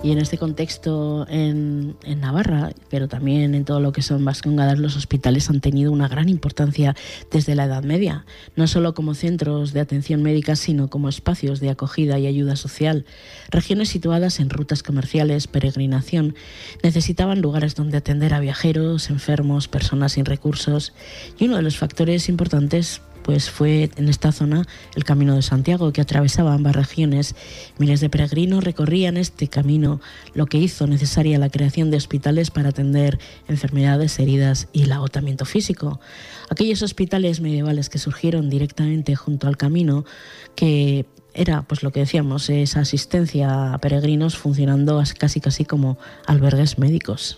Y en este contexto en Navarra, pero también en todo lo que son Bascongadas, los hospitales han tenido una gran importancia desde la Edad Media, no solo como centros de atención médica, sino como espacios de acogida y ayuda social. Regiones situadas en rutas comerciales, peregrinación, necesitaban lugares donde atender a viajeros, enfermos, personas sin recursos. Y uno de los factores importantes pues fue en esta zona el Camino de Santiago, que atravesaba ambas regiones. Miles de peregrinos recorrían este camino, lo que hizo necesaria la creación de hospitales para atender enfermedades, heridas y el agotamiento físico. Aquellos hospitales medievales que surgieron directamente junto al camino, que era, pues lo que decíamos, esa asistencia a peregrinos funcionando casi como albergues médicos.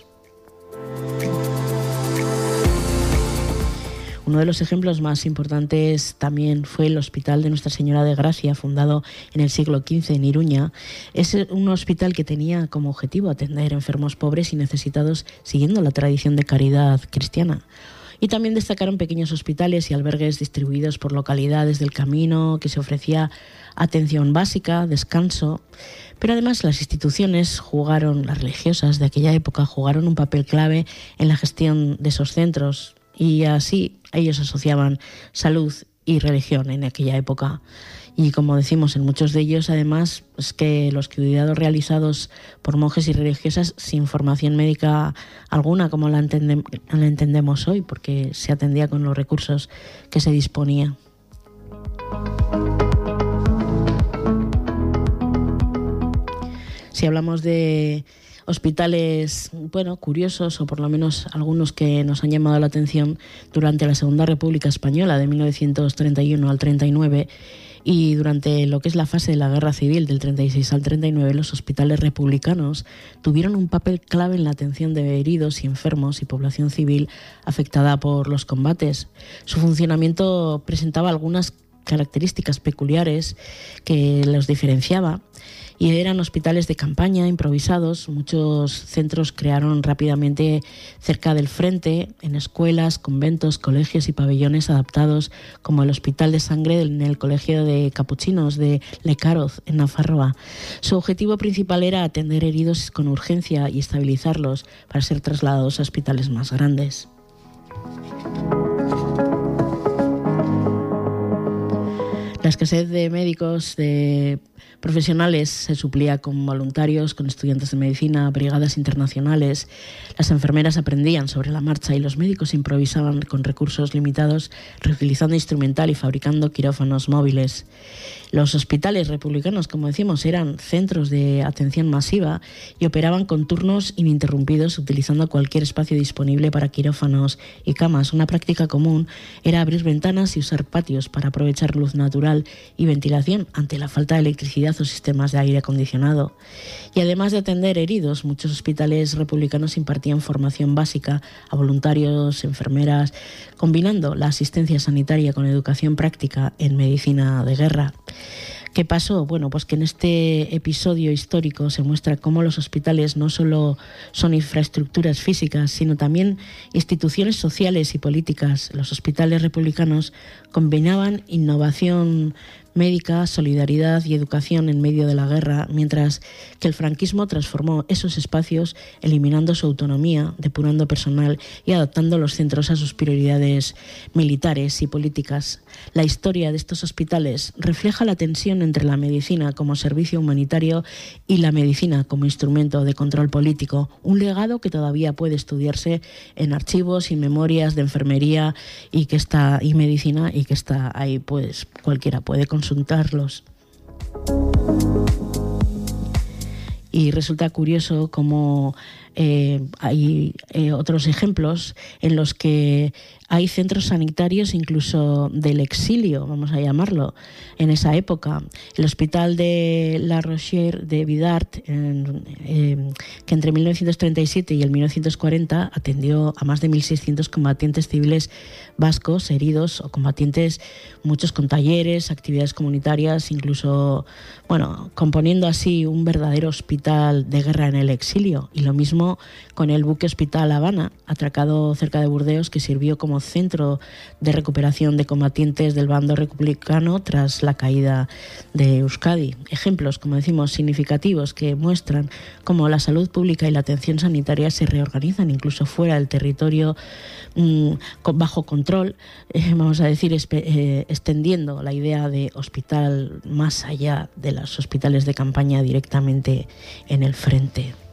Uno de los ejemplos más importantes también fue el Hospital de Nuestra Señora de Gracia, fundado en el siglo XV en Iruña. Es un hospital que tenía como objetivo atender enfermos pobres y necesitados siguiendo la tradición de caridad cristiana. Y también destacaron pequeños hospitales y albergues distribuidos por localidades del camino, que se ofrecía atención básica, descanso. Pero además las instituciones las religiosas de aquella época jugaron un papel clave en la gestión de esos centros. Y así ellos asociaban salud y religión en aquella época. Y como decimos, en muchos de ellos, además, es que los cuidados realizados por monjes y religiosas sin formación médica alguna, como la entendemos hoy, porque se atendía con los recursos que se disponía. Si hablamos de hospitales, curiosos, o por lo menos algunos que nos han llamado la atención durante la Segunda República Española de 1931 al 39, y durante lo que es la fase de la Guerra Civil del 36 al 39, los hospitales republicanos tuvieron un papel clave en la atención de heridos y enfermos y población civil afectada por los combates. Su funcionamiento presentaba algunas características peculiares que los diferenciaba, y eran hospitales de campaña improvisados. Muchos centros crearon rápidamente cerca del frente, en escuelas, conventos, colegios y pabellones adaptados, como el Hospital de Sangre en el Colegio de Capuchinos de Lecaroz, en Nafarroa. Su objetivo principal era atender heridos con urgencia y estabilizarlos para ser trasladados a hospitales más grandes. La escasez de médicos, de profesionales, se suplía con voluntarios, con estudiantes de medicina, brigadas internacionales. Las enfermeras aprendían sobre la marcha y los médicos improvisaban con recursos limitados, reutilizando instrumental y fabricando quirófanos móviles. Los hospitales republicanos, como decimos, eran centros de atención masiva y operaban con turnos ininterrumpidos, utilizando cualquier espacio disponible para quirófanos y camas. Una práctica común era abrir ventanas y usar patios para aprovechar luz natural y ventilación ante la falta de electricidad o sistemas de aire acondicionado. Y además de atender heridos, muchos hospitales republicanos impartían formación básica a voluntarios, enfermeras, combinando la asistencia sanitaria con educación práctica en medicina de guerra. ¿Qué pasó? Bueno, pues que en este episodio histórico se muestra cómo los hospitales no solo son infraestructuras físicas, sino también instituciones sociales y políticas. Los hospitales republicanos combinaban innovación médica, solidaridad y educación en medio de la guerra, mientras que el franquismo transformó esos espacios eliminando su autonomía, depurando personal y adaptando los centros a sus prioridades militares y políticas. La historia de estos hospitales refleja la tensión entre la medicina como servicio humanitario y la medicina como instrumento de control político, un legado que todavía puede estudiarse en archivos y memorias de enfermería y medicina, y que está ahí, pues cualquiera puede consultarlos. Y resulta curioso cómo hay otros ejemplos en los que hay centros sanitarios incluso del exilio, vamos a llamarlo, en esa época. El hospital de La Rochère de Vidart, que entre 1937 y el 1940 atendió a más de 1.600 combatientes civiles vascos heridos o combatientes, muchos con talleres, actividades comunitarias, incluso, componiendo así un verdadero hospital hospital de guerra en el exilio, y lo mismo con el buque hospital Habana, atracado cerca de Burdeos, que sirvió como centro de recuperación de combatientes del bando republicano tras la caída de Euskadi. Ejemplos, como decimos, significativos que muestran cómo la salud pública y la atención sanitaria se reorganizan incluso fuera del territorio bajo control, vamos a decir, extendiendo la idea de hospital más allá de los hospitales de campaña directamente en el frente.